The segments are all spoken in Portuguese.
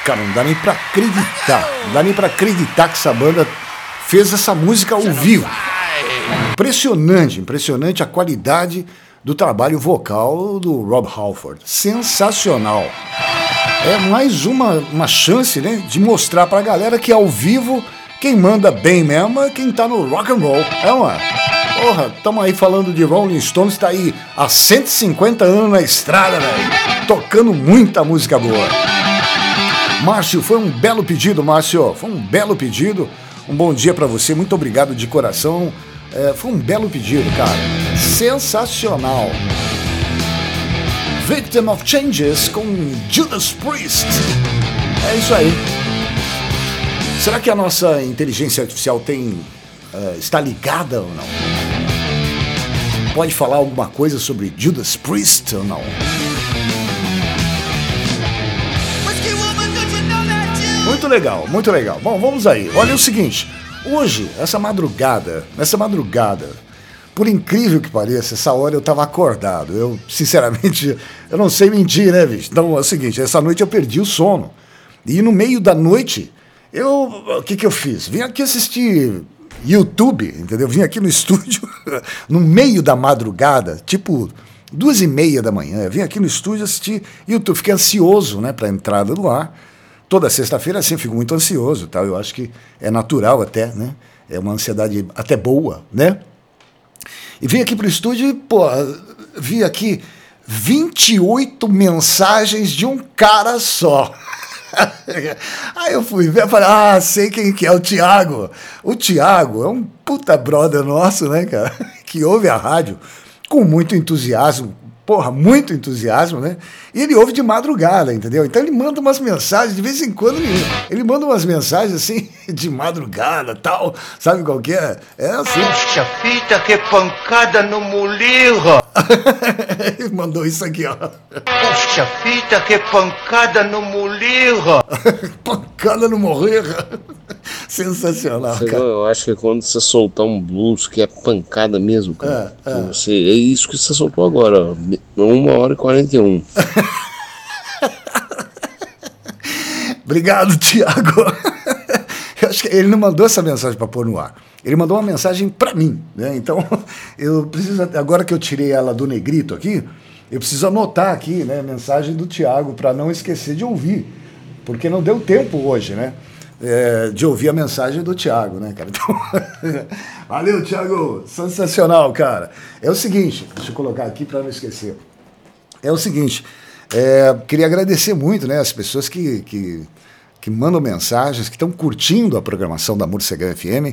Cara, não dá nem pra acreditar. Não dá nem pra acreditar que essa banda fez essa música ao vivo. Impressionante, impressionante a qualidade do trabalho vocal do Rob Halford. Sensacional. É mais uma chance, né, de mostrar pra galera que ao vivo quem manda bem mesmo é quem tá no rock and roll. É uma... Porra, estamos aí falando de Rolling Stones, tá aí há 150 anos na estrada, velho. Tocando muita música boa. Márcio, foi um belo pedido, Márcio. Foi um belo pedido. Um bom dia pra você, muito obrigado de coração. Foi um belo pedido, cara. Sensacional. Victim of Changes com Judas Priest. É isso aí. Será que a nossa inteligência artificial está ligada ou não? Pode falar alguma coisa sobre Judas Priest ou não? Muito legal, muito legal. Bom, vamos aí. Olha o seguinte, hoje, nessa madrugada, por incrível que pareça, essa hora eu estava acordado. Eu, sinceramente, eu não sei mentir, né, bicho? Então é o seguinte, essa noite eu perdi o sono. E no meio da noite, o que eu fiz? Vim aqui assistir YouTube, entendeu? Vim aqui no estúdio, no meio da madrugada, tipo 2:30 da manhã. Eu vim aqui no estúdio assistir YouTube. Fiquei ansioso, né, para a entrada do ar. Toda sexta-feira, assim, fico muito ansioso, tá? Eu acho que é natural até, né? É uma ansiedade até boa, né? E vim aqui pro estúdio e, pô, vi aqui 28 mensagens de um cara só. Aí eu fui ver e falei, sei quem que é o Thiago. O Thiago é um puta brother nosso, né, cara? Que ouve a rádio com muito entusiasmo. Porra, muito entusiasmo, né? E ele ouve de madrugada, entendeu? Então ele manda umas mensagens, de vez em quando ele manda umas mensagens assim, de madrugada, tal, sabe qual que é? É assim. Puxa fita, que pancada no mulirra! Ele mandou isso aqui, ó. Puxa fita, que pancada no mulirra! Pancada no morrer. Sensacional, cara. Eu acho que quando você soltar um blues que é pancada mesmo, cara. É isso que você soltou agora, ó. 1h41. Obrigado, Thiago. Eu acho que ele não mandou essa mensagem para pôr no ar. Ele mandou uma mensagem para mim, né? Então, eu preciso, agora que eu tirei ela do negrito aqui, eu preciso anotar aqui, né, a mensagem do Thiago para não esquecer de ouvir, porque não deu tempo hoje, né? De ouvir a mensagem do Thiago, né, cara? Então, valeu, Thiago, sensacional, cara. É o seguinte, deixa eu colocar aqui para não esquecer. É o seguinte, queria agradecer muito, né, as pessoas que mandam mensagens, que estão curtindo a programação da Morcegão FM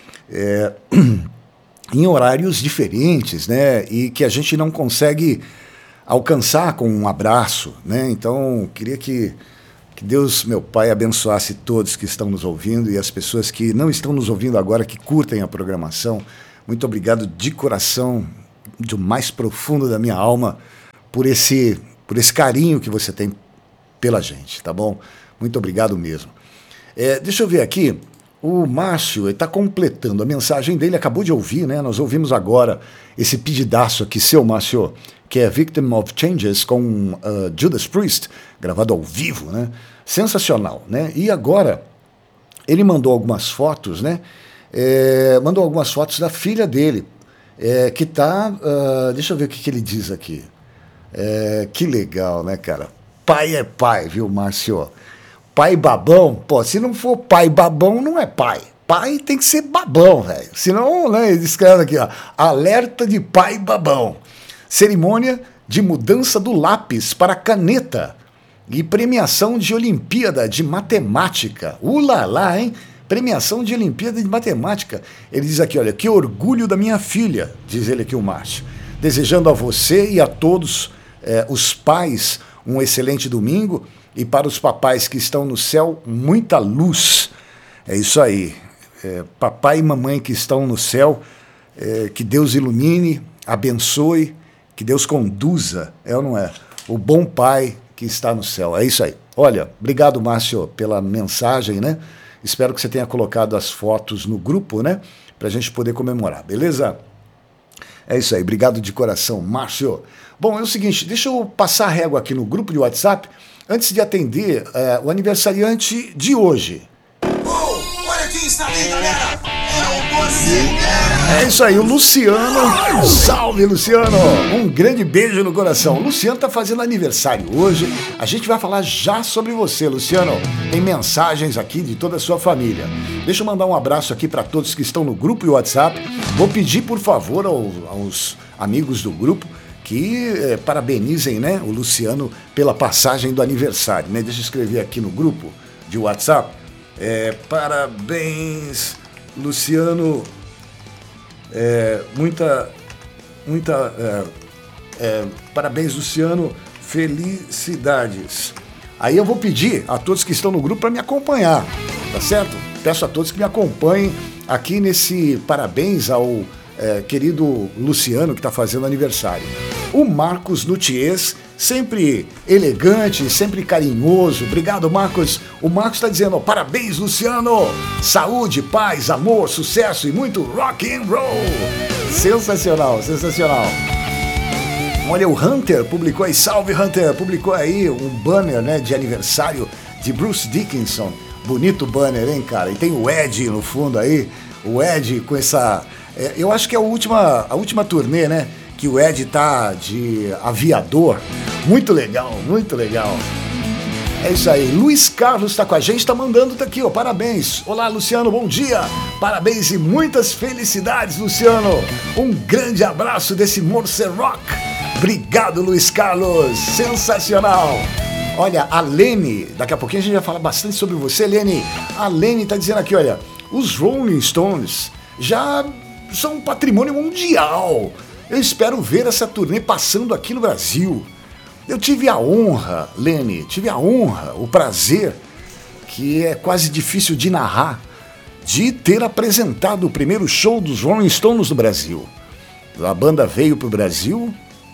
em horários diferentes, né, e que a gente não consegue alcançar com um abraço, né? Então, queria que Deus, meu Pai, abençoasse todos que estão nos ouvindo e as pessoas que não estão nos ouvindo agora, que curtem a programação. Muito obrigado de coração, do mais profundo da minha alma, por esse carinho que você tem pela gente, tá bom? Muito obrigado mesmo. Deixa eu ver aqui, o Márcio está completando a mensagem dele, acabou de ouvir, né? Nós ouvimos agora esse pedidaço aqui, seu Márcio, que é Victim of Changes com Judas Priest, gravado ao vivo, né? Sensacional, né? E agora, ele mandou algumas fotos, né? Mandou algumas fotos da filha dele, que tá... deixa eu ver o que ele diz aqui. Que legal, né, cara? Pai é pai, viu, Márcio? Pai babão, pô, se não for pai babão, não é pai. Pai tem que ser babão, velho. Senão, né, ele escreve aqui, ó, alerta de pai babão. Cerimônia de mudança do lápis para caneta e premiação de Olimpíada de Matemática. Ulalá, hein? Premiação de Olimpíada de Matemática. Ele diz aqui, olha, que orgulho da minha filha, diz ele aqui, o Márcio. Desejando a você e a todos os pais um excelente domingo e para os papais que estão no céu, muita luz. É isso aí. Papai e mamãe que estão no céu, que Deus ilumine, abençoe, que Deus conduza, ou não é? O bom pai que está no céu. É isso aí. Olha, obrigado, Márcio, pela mensagem, né? Espero que você tenha colocado as fotos no grupo, né? Pra gente poder comemorar, beleza? É isso aí, obrigado de coração, Márcio. Bom, é o seguinte, deixa eu passar a régua aqui no grupo de WhatsApp. antes de atender o aniversariante de hoje. Olha quem está aí, galera! É o Morcegão! É isso aí, o Luciano. Salve, Luciano! Um grande beijo no coração. O Luciano está fazendo aniversário hoje. A gente vai falar já sobre você, Luciano. Tem mensagens aqui de toda a sua família. Deixa eu mandar um abraço aqui para todos que estão no grupo e WhatsApp. Vou pedir, por favor, aos amigos do grupo que parabenizem, né, o Luciano pela passagem do aniversário, né? Deixa eu escrever aqui no grupo de WhatsApp. Parabéns, Luciano. Parabéns, Luciano. Felicidades. Aí eu vou pedir a todos que estão no grupo para me acompanhar, tá certo? Peço a todos que me acompanhem aqui nesse parabéns ao querido Luciano, que está fazendo aniversário. O Marcos Nutiers, sempre elegante, sempre carinhoso. Obrigado, Marcos. O Marcos está dizendo, parabéns, Luciano. Saúde, paz, amor, sucesso e muito rock and roll. Sensacional, sensacional. Olha, o Hunter publicou aí, salve Hunter, publicou aí um banner, né, de aniversário de Bruce Dickinson. Bonito banner, hein, cara? E tem o Ed no fundo aí, o Ed com essa... eu acho que é a última turnê, né? Que o Ed tá de aviador. Muito legal, muito legal. É isso aí. Luiz Carlos tá com a gente, tá mandando daqui, ó. Parabéns. Olá, Luciano, bom dia. Parabéns e muitas felicidades, Luciano. Um grande abraço desse Morse Rock. Obrigado, Luiz Carlos. Sensacional. Olha, a Lene, daqui a pouquinho a gente vai falar bastante sobre você, Lene. A Lene tá dizendo aqui, olha, os Rolling Stones já são um patrimônio mundial. Eu espero ver essa turnê passando aqui no Brasil. Eu tive a honra, Lene, o prazer, que é quase difícil de narrar, de ter apresentado o primeiro show dos Rolling Stones no Brasil. A banda veio para o Brasil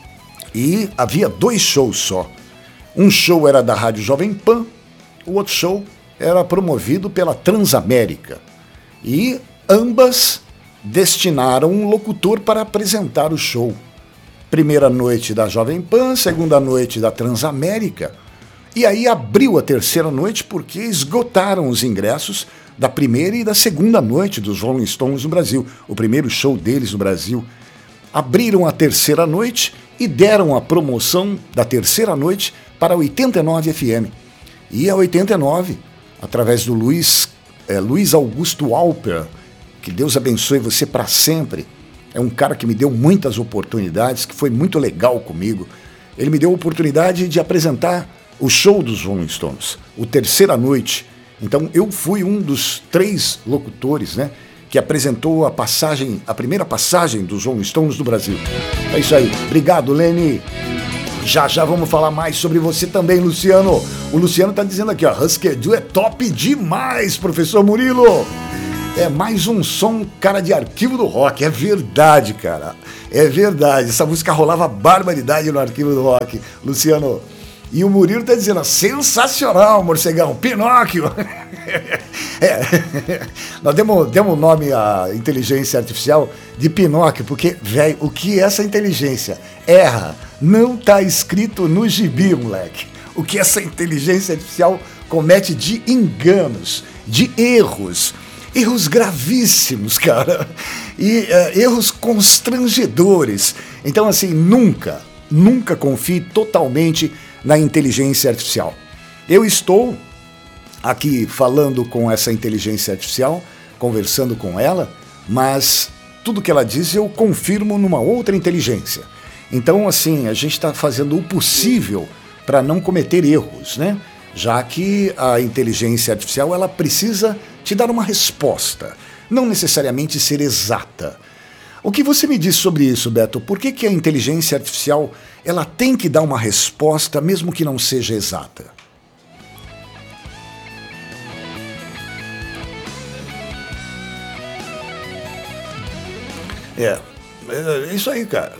e havia 2 shows só. Um show era da Rádio Jovem Pan, o outro show era promovido pela Transamérica. E ambas destinaram um locutor para apresentar o show. Primeira noite da Jovem Pan, segunda noite da Transamérica. E aí abriu a terceira noite porque esgotaram os ingressos da primeira e da segunda noite dos Rolling Stones no Brasil. O primeiro show deles no Brasil. Abriram a terceira noite e deram a promoção da terceira noite para a 89 FM. E a 89, através do Luiz Augusto Alper, que Deus abençoe você para sempre. É um cara que me deu muitas oportunidades, que foi muito legal comigo. Ele me deu a oportunidade de apresentar o show dos Rolling Stones, o Terceira Noite. Então eu fui um dos 3 locutores, né, que apresentou a primeira passagem dos Rolling Stones do Brasil. É isso aí. Obrigado, Lene. Já vamos falar mais sobre você também, Luciano. O Luciano tá dizendo aqui, ó, Husker Du é top demais, professor Murilo. É mais um som, cara, de arquivo do rock. É verdade, cara. É verdade. Essa música rolava barbaridade no arquivo do rock, Luciano. E o Murilo tá dizendo, sensacional, morcegão, Pinóquio. Nós demos nome à inteligência artificial de Pinóquio, porque, velho, o que é essa inteligência? Erra. Não tá escrito no gibi, moleque. O que essa inteligência artificial comete de enganos, de erros gravíssimos, cara, e erros constrangedores. Então, assim, nunca confie totalmente na inteligência artificial. Eu estou aqui falando com essa inteligência artificial, conversando com ela, mas tudo que ela diz eu confirmo numa outra inteligência. Então, assim, a gente está fazendo o possível para não cometer erros, né? Já que a inteligência artificial ela precisa te dar uma resposta, não necessariamente ser exata. O que você me diz sobre isso, Beto? Por que a inteligência artificial ela tem que dar uma resposta mesmo que não seja exata? É isso aí, cara.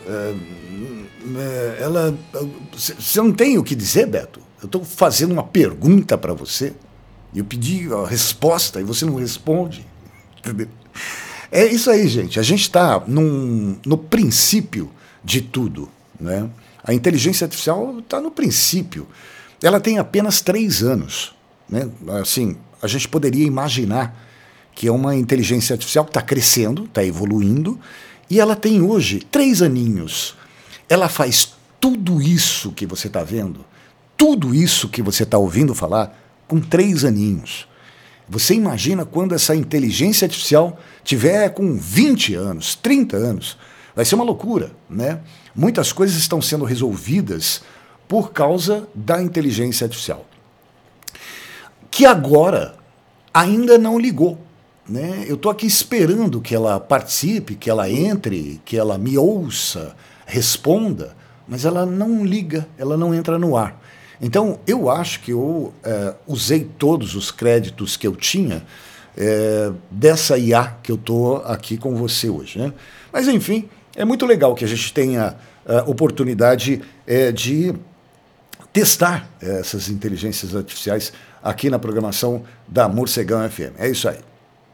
Você não tem o que dizer, Beto? Eu estou fazendo uma pergunta para você e eu pedi a resposta e você não responde. Entendeu? É isso aí, gente. A gente está no princípio de tudo, né? A inteligência artificial está no princípio. ela tem apenas 3 anos. Né? Assim, a gente poderia imaginar que é uma inteligência artificial que está crescendo, está evoluindo, e ela tem hoje 3 aninhos. Ela faz tudo isso que você está vendo, tudo isso que você está ouvindo falar, com 3 aninhos. Você imagina quando essa inteligência artificial tiver com 20 anos, 30 anos. Vai ser uma loucura, né? Muitas coisas estão sendo resolvidas por causa da inteligência artificial. Que agora ainda não ligou, né? Eu estou aqui esperando que ela participe, que ela entre, que ela me ouça, responda, mas ela não liga, ela não entra no ar. Então, eu acho que eu usei todos os créditos que eu tinha dessa IA que eu estou aqui com você hoje, né? Mas, enfim, é muito legal que a gente tenha a oportunidade de testar essas inteligências artificiais aqui na programação da Morcegão FM. É isso aí.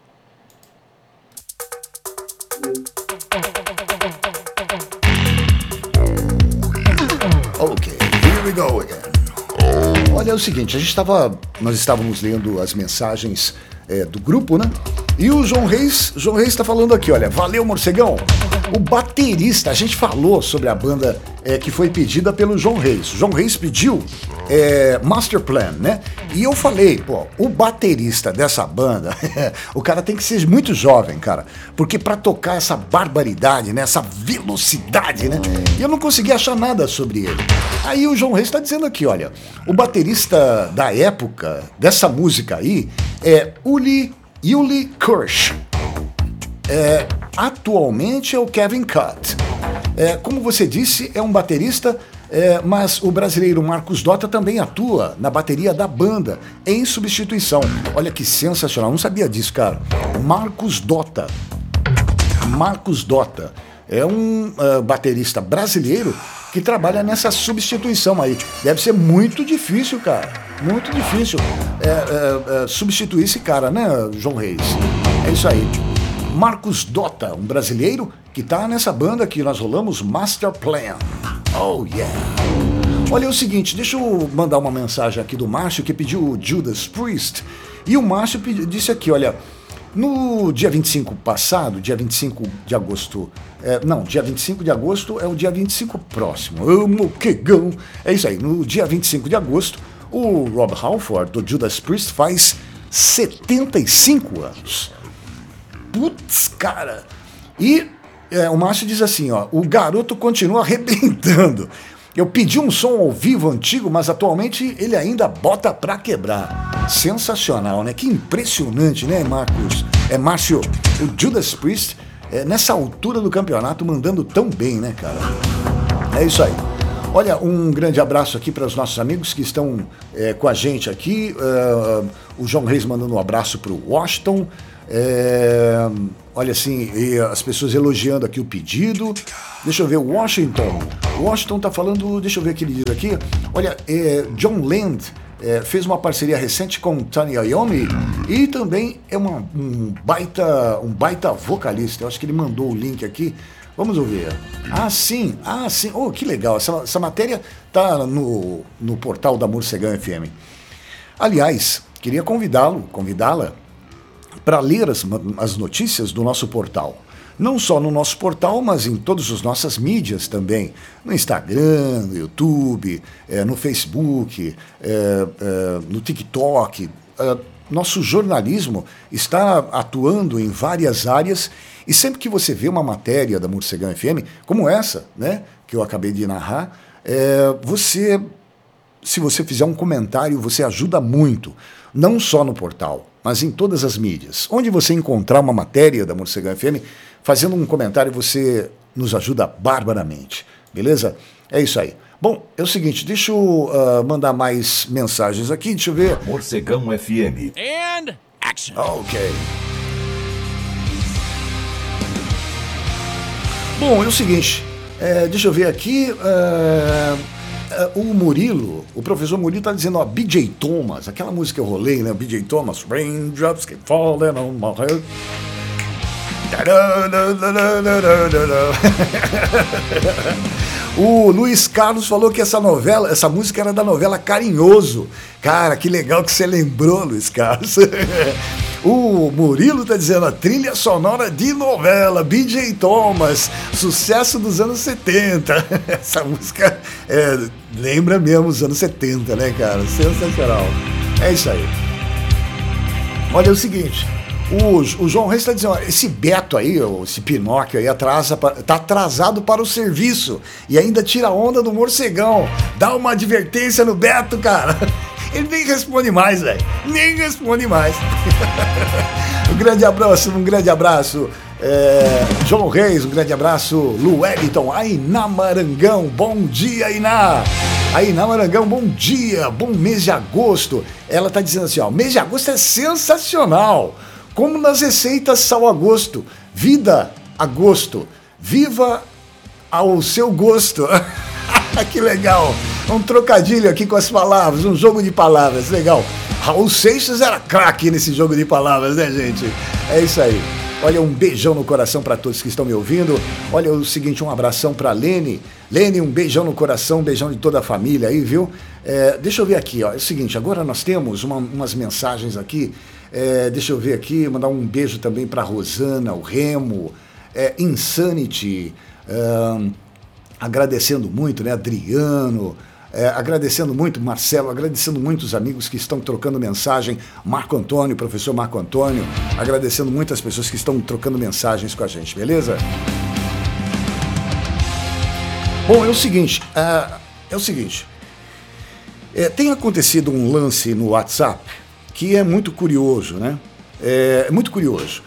Ok, here we go again. Olha, é o seguinte, nós estávamos lendo as mensagens do grupo, né? E o João Reis está falando aqui, olha, valeu, Morcegão. O baterista, a gente falou sobre a banda que foi pedida pelo João Reis. O João Reis pediu Master Plan, né? E eu falei, pô, o baterista dessa banda, o cara tem que ser muito jovem, cara, porque pra tocar essa barbaridade, né? Essa velocidade, né? Eu não consegui achar nada sobre ele. Aí o João Reis está dizendo aqui, olha, o baterista da época dessa música aí é Uli Kirsch. Atualmente é o Kevin Cutt. Como você disse, é um baterista, mas o brasileiro Marcos Dota também atua na bateria da banda, em substituição. Olha que sensacional, não sabia disso, cara. Marcos Dota é um baterista brasileiro que trabalha nessa substituição aí. Deve ser muito difícil, cara. Muito difícil substituir esse cara, né, João Reis? É isso aí. Marcos Dota, um brasileiro que tá nessa banda que nós rolamos, Master Plan. Oh, yeah. Olha, é o seguinte, deixa eu mandar uma mensagem aqui do Márcio, que pediu o Judas Priest. E o Márcio disse aqui, olha, no dia 25 passado, dia 25 de agosto... dia 25 de agosto é o dia 25 próximo. Amo quegão. É isso aí, no dia 25 de agosto, o Rob Halford, do Judas Priest, faz 75 anos. Putz, cara. E o Márcio diz assim, ó, o garoto continua arrebentando. Eu pedi um som ao vivo antigo, mas atualmente ele ainda bota pra quebrar. Sensacional, né? Que impressionante, né, Marcos? Márcio, o Judas Priest, nessa altura do campeonato, mandando tão bem, né, cara? É isso aí. Olha, um grande abraço aqui para os nossos amigos que estão com a gente aqui. O João Reis mandando um abraço para o Washington. Olha assim, as pessoas elogiando aqui o pedido. Deixa eu ver, o Washington tá falando, deixa eu ver o que ele diz aqui. Olha, John Land fez uma parceria recente com Tony Iommi e também é um baita vocalista. Eu acho que ele mandou o link aqui. Vamos ouvir. Ah, sim. Oh, que legal. Essa matéria tá no portal da Morcegão FM. Aliás, queria convidá-la para ler as notícias do nosso portal. Não só no nosso portal, mas em todas as nossas mídias também. No Instagram, no YouTube, no Facebook, no TikTok. Nosso jornalismo está atuando em várias áreas e sempre que você vê uma matéria da Morcegão FM, como essa, né, que eu acabei de narrar, se você fizer um comentário, você ajuda muito, não só no portal, mas em todas as mídias. Onde você encontrar uma matéria da Morcegão FM, fazendo um comentário, você nos ajuda barbaramente, beleza? É isso aí. Bom, é o seguinte, deixa eu mandar mais mensagens aqui, deixa eu ver. Morcegão FM. And action. Ok. Bom, é o seguinte, deixa eu ver aqui, o professor Murilo está dizendo, ó, B.J. Thomas, aquela música que eu rolei, né, B.J. Thomas, Raindrops Keep Falling on My Head. O Luiz Carlos falou que essa música era da novela Carinhoso. Cara, que legal que você lembrou, Luiz Carlos. O Murilo tá dizendo a trilha sonora de novela, B.J. Thomas, sucesso dos anos 70. Essa música lembra mesmo os anos 70, né, cara? Sensacional. É isso aí. Olha, é o seguinte, o João Reis está dizendo, esse Beto aí, esse Pinóquio aí, tá atrasado para o serviço e ainda tira onda do morcegão. Dá uma advertência no Beto, cara. Ele nem responde mais, velho. Nem responde mais. Um grande abraço. João Reis, um grande abraço. Lu Wellington, Ainá Marangão, bom dia, Ainá. Ainá Marangão, bom dia, bom mês de agosto. Ela tá dizendo assim, ó, mês de agosto é sensacional. Como nas receitas sal agosto. Vida agosto. Viva ao seu gosto. Que legal. Um trocadilho aqui com as palavras, um jogo de palavras, legal. Raul Seixas era craque nesse jogo de palavras, né, gente? É isso aí. Olha, um beijão no coração para todos que estão me ouvindo. Olha, o seguinte, um abração para Lene. Lene, um beijão no coração, um beijão de toda a família aí, viu? Deixa eu ver aqui, ó. É o seguinte, agora nós temos umas mensagens aqui. Deixa eu ver aqui, mandar um beijo também para Rosana, o Remo, Insanity, agradecendo muito, né, Adriano, agradecendo muito, Marcelo, agradecendo muito os amigos que estão trocando mensagem, Marco Antônio, professor Marco Antônio, agradecendo muito as pessoas que estão trocando mensagens com a gente, beleza? Bom, é o seguinte, tem acontecido um lance no WhatsApp que é muito curioso, né? É muito curioso.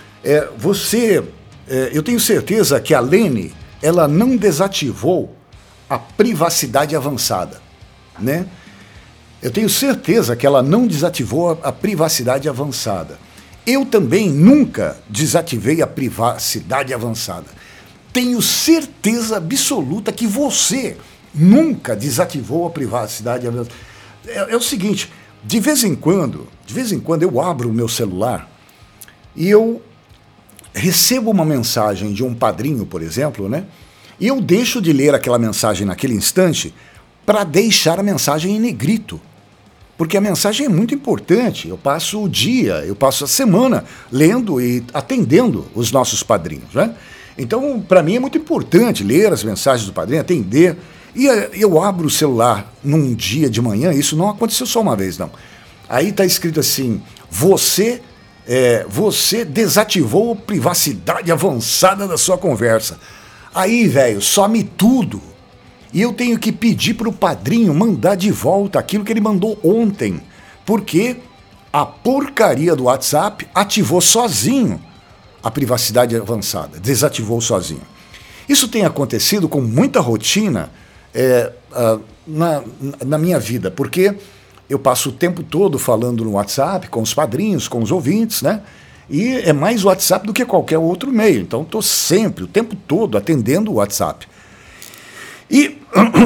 Eu tenho certeza que a Lene, ela não desativou a privacidade avançada, né? Eu tenho certeza que ela não desativou a privacidade avançada. Eu também nunca desativei a privacidade avançada. Tenho certeza absoluta que você nunca desativou a privacidade avançada. É o seguinte, de vez em quando eu abro o meu celular e eu recebo uma mensagem de um padrinho, por exemplo, né? E eu deixo de ler aquela mensagem naquele instante para deixar a mensagem em negrito. Porque a mensagem é muito importante. Eu passo o dia, eu passo a semana lendo e atendendo os nossos padrinhos, né? Então, para mim é muito importante ler as mensagens do padrinho, atender. E eu abro o celular num dia de manhã, isso não aconteceu só uma vez, não. Aí está escrito assim, você desativou a privacidade avançada da sua conversa. Aí, velho, some tudo. E eu tenho que pedir para o padrinho mandar de volta aquilo que ele mandou ontem. Porque a porcaria do WhatsApp ativou sozinho a privacidade avançada. Desativou sozinho. Isso tem acontecido com muita rotina na minha vida. Porque eu passo o tempo todo falando no WhatsApp com os padrinhos, com os ouvintes, né? E é mais o WhatsApp do que qualquer outro meio. Então, estou sempre, o tempo todo, atendendo o WhatsApp. E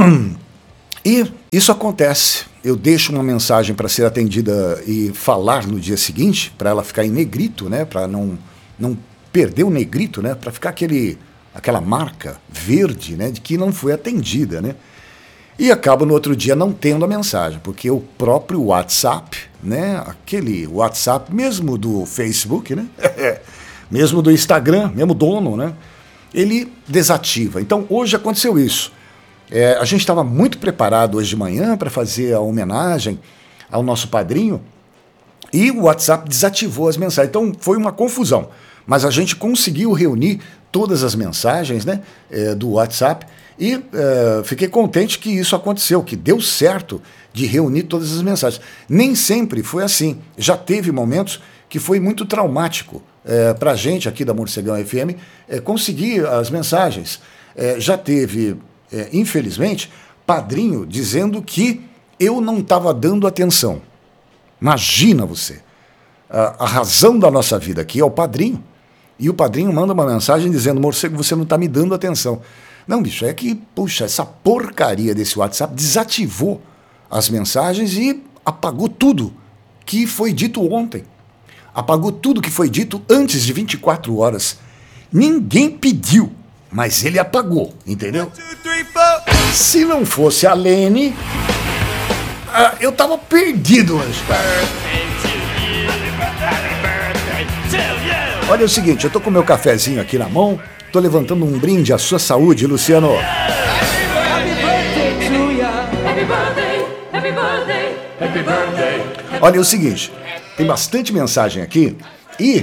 isso acontece. Eu deixo uma mensagem para ser atendida e falar no dia seguinte, para ela ficar em negrito, né? Para não perder o negrito, né? Para ficar aquela marca verde, né? De que não foi atendida, né? E acabo no outro dia não tendo a mensagem, porque o próprio WhatsApp, né, aquele WhatsApp mesmo do Facebook, né, mesmo do Instagram, mesmo dono, né, ele desativa. Então hoje aconteceu isso. A gente estava muito preparado hoje de manhã para fazer a homenagem ao nosso padrinho e o WhatsApp desativou as mensagens. Então foi uma confusão, mas a gente conseguiu reunir todas as mensagens, né, do WhatsApp. E fiquei contente que isso aconteceu, que deu certo de reunir todas as mensagens. Nem sempre foi assim. Já teve momentos que foi muito traumático para a gente aqui da Morcegão FM conseguir as mensagens. Já teve, infelizmente, padrinho dizendo que eu não estava dando atenção. Imagina você. A razão da nossa vida aqui é o padrinho. E o padrinho manda uma mensagem dizendo, Morcego, você não está me dando atenção. Não, bicho, é que, puxa, essa porcaria desse WhatsApp desativou as mensagens e apagou tudo que foi dito ontem. Apagou tudo que foi dito antes de 24 horas. Ninguém pediu, mas ele apagou, entendeu? 1, 2, 3, 4. Se não fosse a Lene, eu tava perdido hoje, cara. Olha o seguinte, eu tô com meu cafezinho aqui na mão, tô levantando um brinde à sua saúde, Luciano. Olha, é o seguinte, tem bastante mensagem aqui e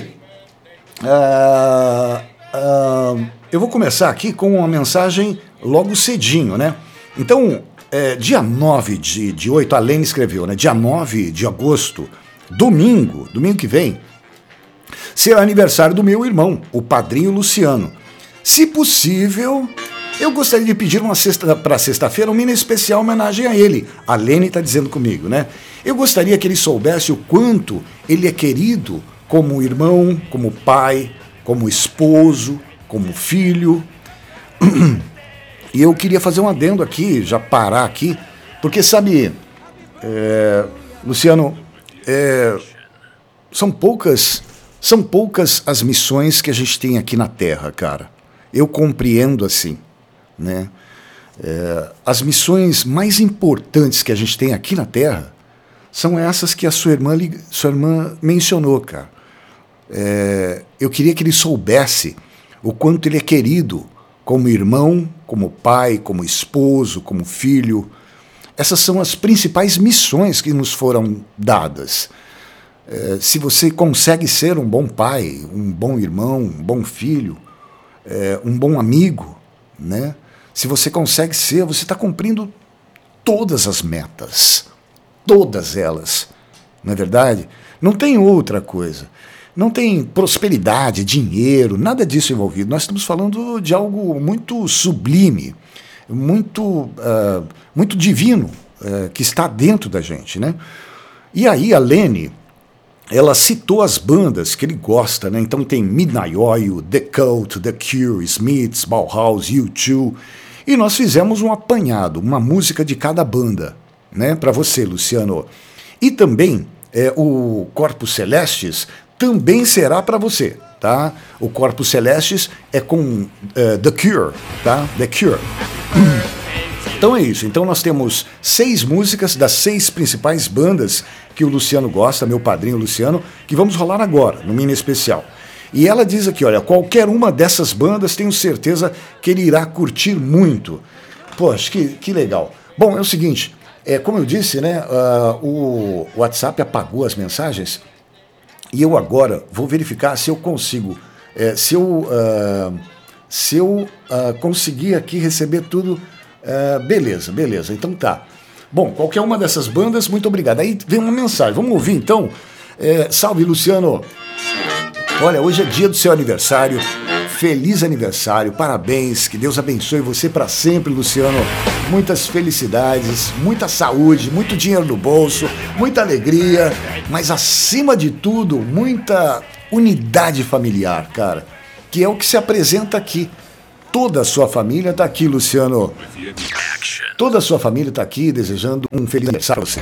eu vou começar aqui com uma mensagem logo cedinho, né? Então, dia 9 de 8, a Lene escreveu, né? Dia 9 de agosto, domingo que vem, será aniversário do meu irmão, o padrinho Luciano. Se possível, eu gostaria de pedir para sexta-feira um mini especial homenagem a ele. A Lene está dizendo comigo, né? Eu gostaria que ele soubesse o quanto ele é querido como irmão, como pai, como esposo, como filho. E eu queria fazer um adendo aqui, já parar aqui, porque sabe, Luciano, são poucas as missões que a gente tem aqui na Terra, cara. Eu compreendo assim, né? As missões mais importantes que a gente tem aqui na Terra são essas que a sua irmã mencionou, cara. Eu queria que ele soubesse o quanto ele é querido como irmão, como pai, como esposo, como filho. Essas são as principais missões que nos foram dadas. Se você consegue ser um bom pai, um bom irmão, um bom filho, um bom amigo, né? Se você consegue ser, você está cumprindo todas as metas. Todas elas. Não é verdade? Não tem outra coisa. Não tem prosperidade, dinheiro, nada disso envolvido. Nós estamos falando de algo muito sublime, muito divino, que está dentro da gente, né? E aí a Lene, ela citou as bandas que ele gosta, né? Então tem Midnight Oil, The Cult, The Cure, Smiths, Bauhaus, U2. E nós fizemos um apanhado, uma música de cada banda, né? Para você, Luciano. E também o Corpus Celestis também será para você, tá? O Corpus Celestis é com The Cure, tá? The Cure. Então é isso. Então nós temos 6 músicas das 6 principais bandas que o Luciano gosta, meu padrinho Luciano, que vamos rolar agora, no mini especial. E ela diz aqui, olha, qualquer uma dessas bandas tenho certeza que ele irá curtir muito. Poxa, que legal. Bom, é o seguinte, como eu disse, né, o WhatsApp apagou as mensagens e eu agora vou verificar se eu consigo, se eu conseguir aqui receber tudo. Beleza, então tá. Bom, qualquer uma dessas bandas, muito obrigado. Aí vem uma mensagem, vamos ouvir então. Salve, Luciano. Olha, hoje é dia do seu aniversário. Feliz aniversário, parabéns, que Deus abençoe você para sempre, Luciano. Muitas felicidades, muita saúde, muito dinheiro no bolso, muita alegria, mas acima de tudo, muita unidade familiar, cara, que é o que se apresenta aqui. Toda a sua família está aqui, Luciano. Toda a sua família está aqui desejando um feliz aniversário a você.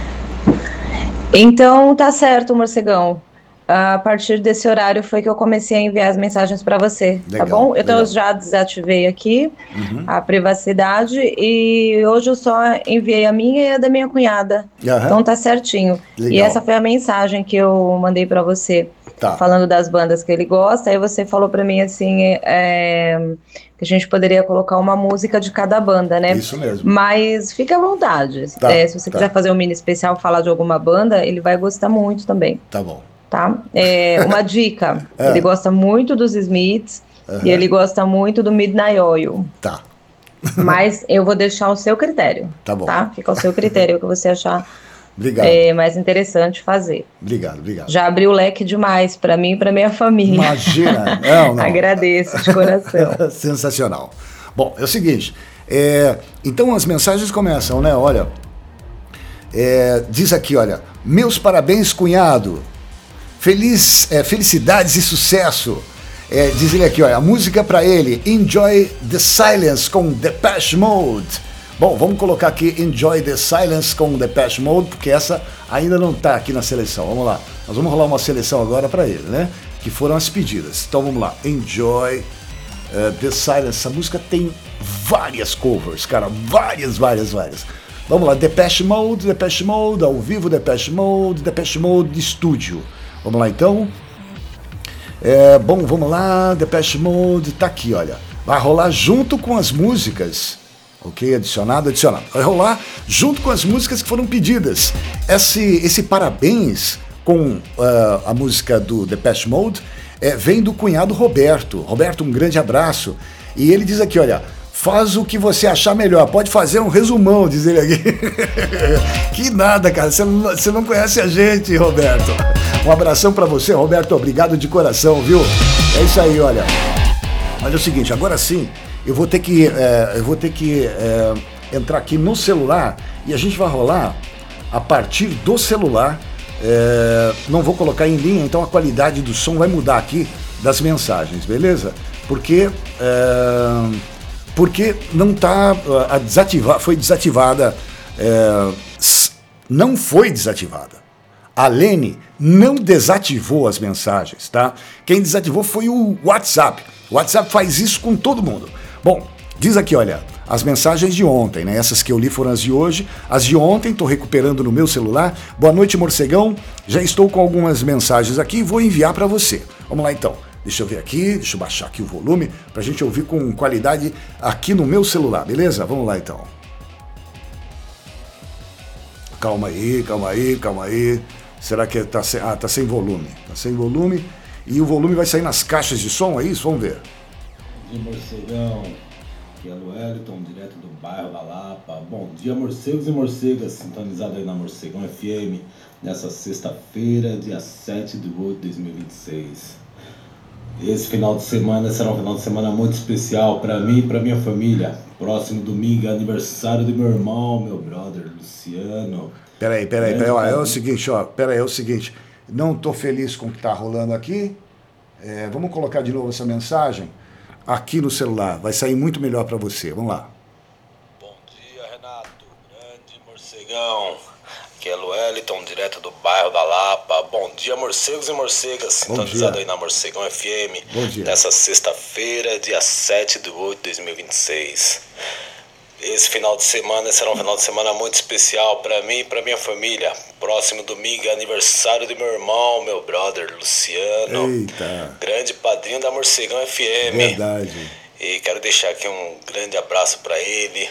Então tá certo, morcegão. A partir desse horário foi que eu comecei a enviar as mensagens para você, legal, tá bom? Então eu já desativei aqui a privacidade e hoje eu só enviei a minha e a da minha cunhada. Então tá certinho. Legal. E essa foi a mensagem que eu mandei para você, falando das bandas que ele gosta. Aí você falou para mim assim, que a gente poderia colocar uma música de cada banda, né? Isso mesmo. Mas fica à vontade. Se você quiser fazer um mini especial, falar de alguma banda, ele vai gostar muito também. Tá bom. Tá? Uma dica, ele gosta muito dos Smiths e ele gosta muito do Midnight Oil. Tá. Mas eu vou deixar ao seu critério. Tá bom. Tá? Fica ao seu critério, o que você achar mais interessante fazer. Obrigado. Já abriu o leque demais para mim e para minha família. Imagina. Não. Agradeço de coração. Sensacional. Bom, é o seguinte, então as mensagens começam, né? Olha, diz aqui, olha, meus parabéns, cunhado. Felicidades e sucesso. Diz ele aqui, olha, a música para ele, Enjoy the Silence com Depeche Mode. Bom, vamos colocar aqui Enjoy the Silence com Depeche Mode, porque essa ainda não está aqui na seleção. Vamos lá, nós vamos rolar uma seleção agora para ele, né? Que foram as pedidas. Então vamos lá, Enjoy The Silence. Essa música tem várias covers, cara, várias. Vamos lá, Depeche Mode, ao vivo, Depeche Mode estúdio. Vamos lá então. Bom, vamos lá, Depeche Mode, tá aqui, olha. Vai rolar junto com as músicas. Ok, adicionado. Vai rolar junto com as músicas que foram pedidas. Esse parabéns com a música do Depeche Mode vem do cunhado Roberto. Roberto, um grande abraço. E ele diz aqui, olha, faz o que você achar melhor. Pode fazer um resumão, diz ele aqui. Que nada, cara. Você não conhece a gente, Roberto. Um abração pra você, Roberto. Obrigado de coração, viu? É isso aí, olha. Olha o seguinte, agora sim, eu vou ter que entrar aqui no celular e a gente vai rolar a partir do celular. Não vou colocar em linha, então a qualidade do som vai mudar aqui das mensagens, beleza? Porque não está desativada, foi desativada, não foi desativada. A Lene não desativou as mensagens, tá? Quem desativou foi o WhatsApp. O WhatsApp faz isso com todo mundo. Bom, diz aqui, olha, as mensagens de ontem, né? Essas que eu li foram as de hoje. As de ontem, estou recuperando no meu celular. Boa noite, morcegão. Já estou com algumas mensagens aqui e vou enviar para você. Vamos lá, então. Deixa eu ver aqui, deixa eu baixar aqui o volume para a gente ouvir com qualidade aqui no meu celular, beleza? Vamos lá, então. Calma aí. Será que tá sem volume? Tá sem volume. E o volume vai sair nas caixas de som, é isso? Vamos ver. Bom dia, morcegão. Aqui é o Wellington, direto do bairro da Lapa. Bom dia, morcegos e morcegas, sintonizado aí na Morcegão FM, nessa sexta-feira, dia 7 de 8 de 2026. Esse final de semana será um final de semana muito especial para mim e para minha família. Próximo domingo é aniversário do meu irmão, meu brother, Luciano. Peraí, é o seguinte, não tô feliz com o que tá rolando aqui. Vamos colocar de novo essa mensagem aqui no celular, vai sair muito melhor para você. Vamos lá. Bom dia, Renato, grande morcegão. Aqui é o Wellington, direto do bairro da Lapa. Bom dia, morcegos e morcegas, sintonizado aí na Morcegão FM. Bom dia. Nessa sexta-feira, dia 7 de 8 de 2026. Esse final de semana será um final de semana muito especial para mim e para minha família. Próximo domingo é aniversário do meu irmão, meu brother, Luciano. Eita. Grande padrinho da Morcegão FM. Verdade. E quero deixar aqui um grande abraço para ele.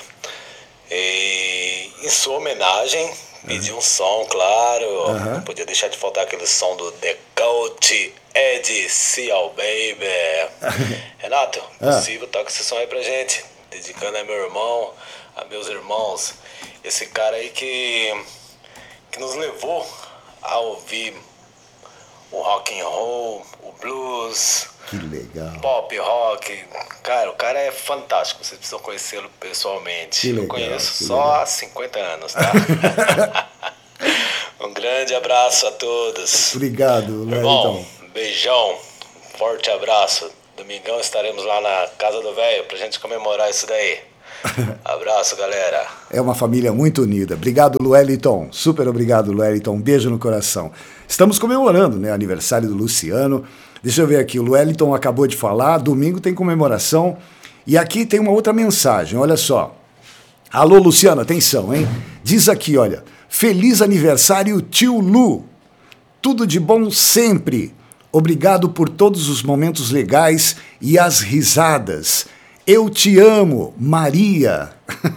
E em sua homenagem, pedi um som, claro. Não podia deixar de faltar aquele som do The Cult Ed Seal Baby. Renato, possível, toca esse som aí pra gente. Dedicando a meu irmão, a meus irmãos. Esse cara aí que nos levou a ouvir o rock and roll, o blues, que legal, pop rock. Cara, o cara é fantástico, vocês precisam conhecê-lo pessoalmente. Que legal, eu conheço só há 50 anos, tá? Um grande abraço a todos. Obrigado, Wellington. Beijão, forte abraço. Domingão estaremos lá na Casa do Velho pra gente comemorar isso daí. Abraço, galera. É uma família muito unida. Obrigado, Wellington. Super obrigado, Wellington. Um beijo no coração. Estamos comemorando, né, aniversário do Luciano. Deixa eu ver aqui, o Wellington acabou de falar, domingo tem comemoração. E aqui tem uma outra mensagem, olha só. Alô, Luciano, atenção, hein? Diz aqui, olha, feliz aniversário, tio Lu. Tudo de bom sempre. Obrigado por todos os momentos legais e as risadas. Eu te amo, Maria.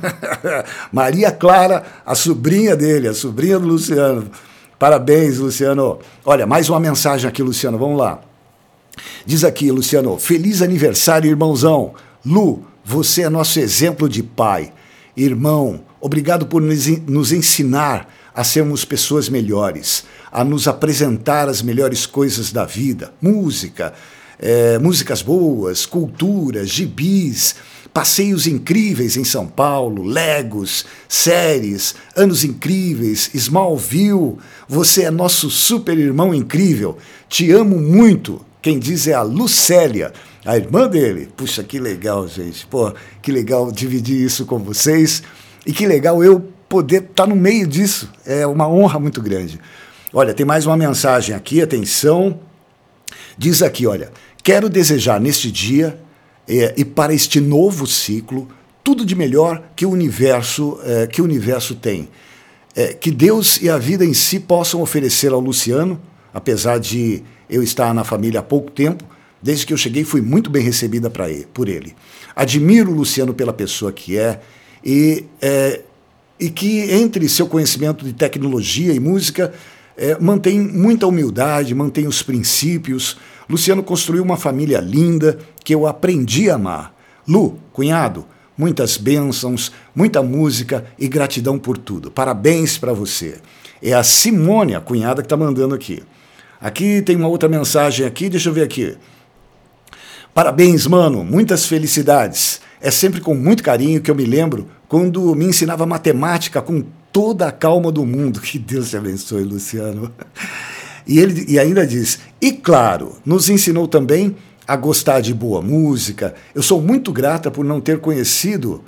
Maria Clara, a sobrinha dele, a sobrinha do Luciano. Parabéns, Luciano. Olha, mais uma mensagem aqui, Luciano, vamos lá. Diz aqui, Luciano, feliz aniversário, irmãozão. Lu, você é nosso exemplo de pai. Irmão, obrigado por nos ensinar a sermos pessoas melhores, a nos apresentar as melhores coisas da vida, música, músicas boas, cultura, gibis, passeios incríveis em São Paulo, Legos, séries, anos incríveis, Smallville, você é nosso super irmão incrível, te amo muito. Quem diz é a Lucélia, a irmã dele. Puxa, que legal, gente, pô, que legal dividir isso com vocês e que legal eu poder estar no meio disso, é uma honra muito grande. Olha, tem mais uma mensagem aqui, atenção. Diz aqui, olha, quero desejar neste dia e para este novo ciclo, tudo de melhor que o universo tem. Que Deus e a vida em si possam oferecer ao Luciano, apesar de eu estar na família há pouco tempo, desde que eu cheguei fui muito bem recebida por ele. Admiro o Luciano pela pessoa que é, e que entre seu conhecimento de tecnologia e música, mantém muita humildade, mantém os princípios. Luciano construiu uma família linda que eu aprendi a amar. Lu, cunhado, muitas bênçãos, muita música e gratidão por tudo. Parabéns para você. É a Simone, a cunhada, que está mandando aqui. Aqui tem uma outra mensagem aqui, deixa eu ver aqui. Parabéns, mano, muitas felicidades. É sempre com muito carinho que eu me lembro quando me ensinava matemática com toda a calma do mundo. Que Deus te abençoe, Luciano. E ele ainda diz, e claro, nos ensinou também a gostar de boa música. Eu sou muito grata por não ter conhecido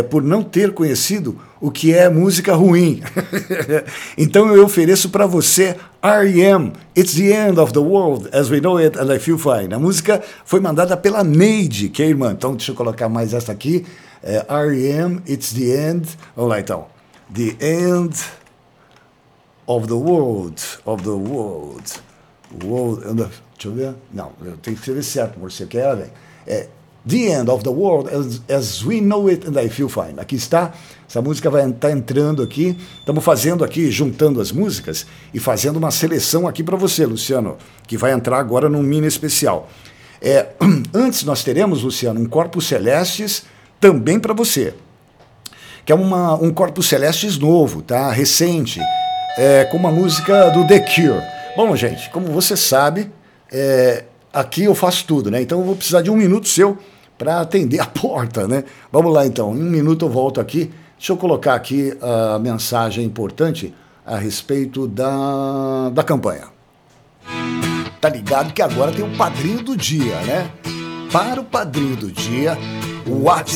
o que é música ruim. Então eu ofereço para você R.E.M. It's the End of the World as We Know It and I Feel Fine. A música foi mandada pela Neide, que é irmã. Então deixa eu colocar mais essa aqui. R.E.M. It's the End. Vamos lá então. The End of the World. Deixa eu ver. Não, eu tenho que escrever certo, amor. Você quer, velho? The End of the World as We Know It and I Feel Fine. Aqui está. Essa música vai estar entrando aqui. Estamos fazendo aqui, juntando as músicas e fazendo uma seleção aqui para você, Luciano, que vai entrar agora num mini especial. Antes nós teremos, Luciano, um Corpus Celestis também para você, que é um Corpus Celestis novo, tá? Recente, com uma música do The Cure. Bom, gente, como você sabe, aqui eu faço tudo, né? Então eu vou precisar de 1 minuto seu para atender a porta, né? Vamos lá então, em 1 minuto eu volto aqui. Deixa eu colocar aqui a mensagem importante a respeito da campanha. Tá ligado que agora tem o padrinho do dia, né? Para o padrinho do dia, o WhatsApp